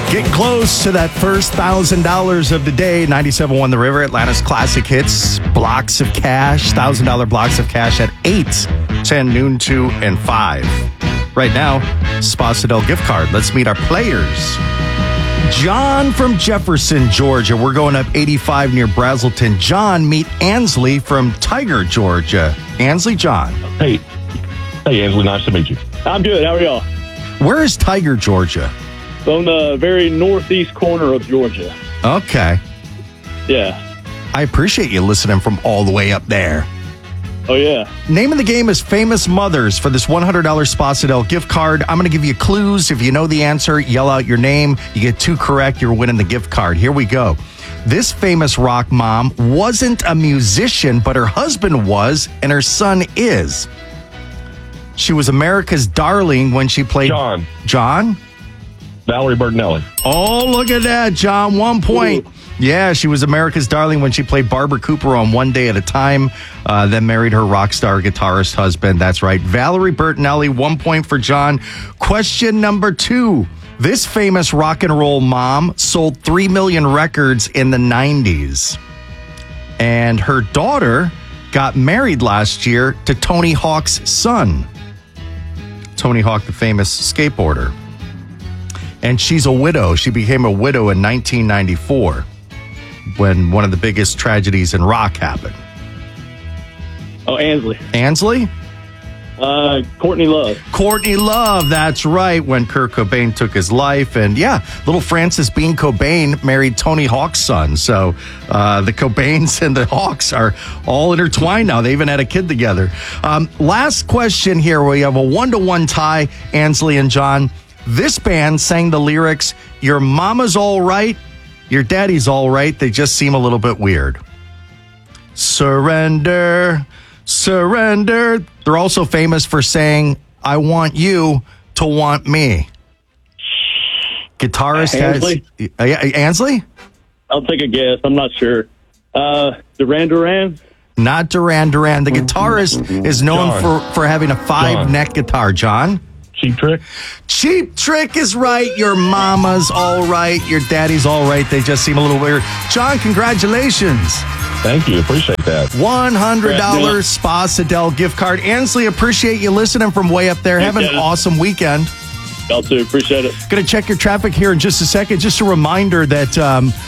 Get close to that first $1,000 of the day. 97.1 The River, Atlanta's classic hits. Blocks of cash, $1,000 blocks of cash at 8, 10, noon, 2, and 5. Right now, Sposadel gift card. Let's meet our players. John from Jefferson, Georgia. We're going up 85 near Brazelton. John, meet Ansley from Tiger, Georgia. Ansley, John. Hey, Ansley, nice to meet you. I'm good. How are y'all? Where is Tiger, Georgia? On the very northeast corner of Georgia. Okay. Yeah. I appreciate you listening from all the way up there. Oh, yeah. Name of the game is Famous Mothers for this $100 Sposadel gift card. I'm going to give you clues. If you know the answer, yell out your name. You get 2 correct, you're winning the gift card. Here we go. This famous rock mom wasn't a musician, but her husband was, and her son is. She was America's darling when she played... John? Valerie Bertinelli. Oh, look at that, John. 1 point. Ooh. Yeah, she was America's darling when she played Barbara Cooper on One Day at a Time, then married her rock star guitarist husband. That's right. Valerie Bertinelli, 1 point for John. Question number 2. This famous rock and roll mom sold 3 million records in the 90s. And her daughter got married last year to Tony Hawk's son. Tony Hawk, the famous skateboarder. And she's a widow. She became a widow in 1994 when one of the biggest tragedies in rock happened. Oh, Ansley. Ansley? Courtney Love. Courtney Love, that's right, when Kurt Cobain took his life. And yeah, little Francis Bean Cobain married Tony Hawk's son. So the Cobains and the Hawks are all intertwined now. They even had a kid together. Last question here. We have a 1-1 tie, Ansley and John. This band sang the lyrics, "Your mama's all right, your daddy's all right. They just seem a little bit weird." Surrender, surrender. They're also famous for saying, "I want you to want me." Guitarist Ansley? Ansley? I'll take a guess. I'm not sure. Duran Duran? Not Duran Duran. The guitarist is known for having a 5-neck guitar. John? Cheap Trick? Cheap Trick is right. Your mama's all right. Your daddy's all right. They just seem a little weird. John, congratulations. Thank you. Appreciate that. $100 Sposadel gift card. Ansley, appreciate you listening from way up there. Have an awesome weekend. Y'all too. Appreciate it. Going to check your traffic here in just a second. Just a reminder that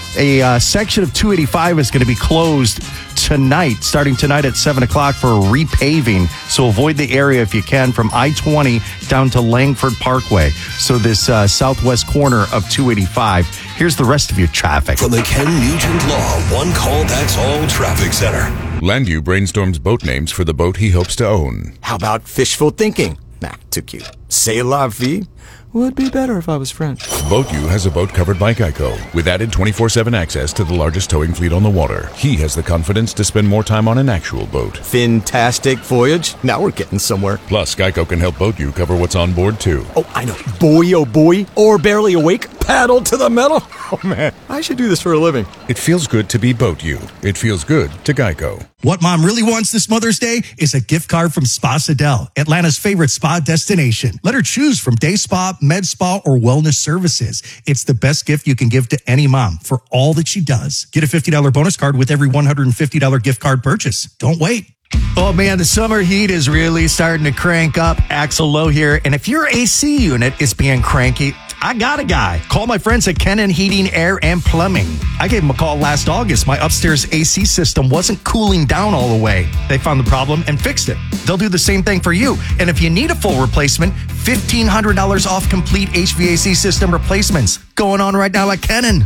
a section of 285 is going to be closed tonight, starting tonight at 7 o'clock for repaving. So avoid the area if you can from I-20 down to Langford Parkway. So this southwest corner of 285. Here's the rest of your traffic. From the Ken Nugent Law One Call That's All Traffic Center. Landu brainstorms boat names for the boat he hopes to own. How about fishful thinking? Nah, too cute. C'est la vie would be better if I was French. BoatU has a boat covered by Geico with added 24/7 access to the largest towing fleet on the water. He has the confidence to spend more time on an actual boat. Fantastic voyage. Now we're getting somewhere. Plus, Geico can help BoatU cover what's on board, too. Oh, I know. Boy, oh boy. Or barely awake. Paddle to the metal. Oh, man. I should do this for a living. It feels good to be BoatU. It feels good to Geico. What mom really wants this Mother's Day is a gift card from Sposadel, Atlanta's favorite spa destination. Let her choose from day spa, med spa, or wellness services. It's the best gift you can give to any mom for all that she does. Get a $50 bonus card with every $150 gift card purchase. Don't wait. Oh, man, the summer heat is really starting to crank up. Axel Lowe here. And if your AC unit is being cranky, I got a guy. Call my friends at Kennan Heating, Air, and Plumbing. I gave them a call last August. My upstairs AC system wasn't cooling down all the way. They found the problem and fixed it. They'll do the same thing for you. And if you need a full replacement, $1,500 off complete HVAC system replacements. Going on right now at Kennan.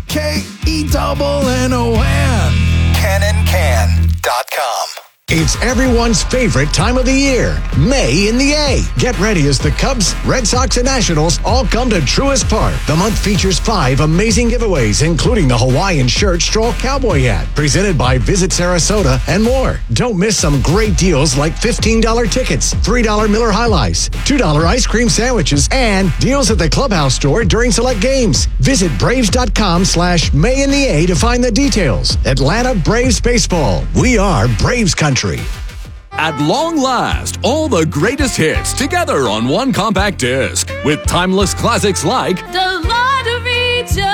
KENNON. KennonCan.com. It's everyone's favorite time of the year, May in the A. Get ready as the Cubs, Red Sox, and Nationals all come to Truist Park. The month features 5 amazing giveaways, including the Hawaiian shirt, Stroll cowboy hat, presented by Visit Sarasota, and more. Don't miss some great deals like $15 tickets, $3 Miller High Life, $2 ice cream sandwiches, and deals at the Clubhouse store during select games. Visit Braves.com/May in the A to find the details. Atlanta Braves Baseball. We are Braves Country. At long last, all the greatest hits together on one compact disc with timeless classics like The Lottery Just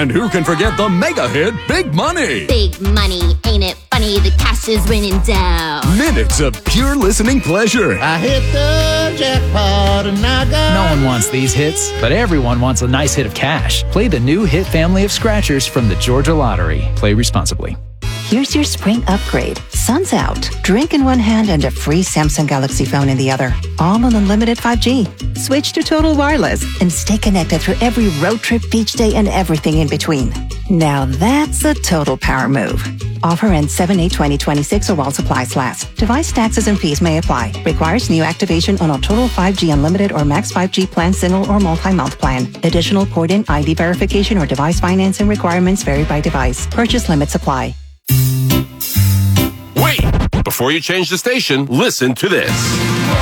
And who can forget the mega hit Big Money? Big money, ain't it funny? The cash is raining down. Minutes of pure listening pleasure. I hit the jackpot and I got... No one wants these hits, but everyone wants a nice hit of cash. Play the new hit family of scratchers from the Georgia Lottery. Play responsibly. Here's your spring upgrade. Sun's out. Drink in one hand and a free Samsung Galaxy phone in the other. All on unlimited 5G. Switch to Total Wireless and stay connected through every road trip, beach day, and everything in between. Now that's a total power move. Offer ends 7/8/2026 or while supplies last. Device taxes and fees may apply. Requires new activation on a Total 5G Unlimited or Max 5G plan, single or multi-month plan. Additional port-in ID verification or device financing requirements vary by device. Purchase limits apply. Wait! Before you change the station, listen to this.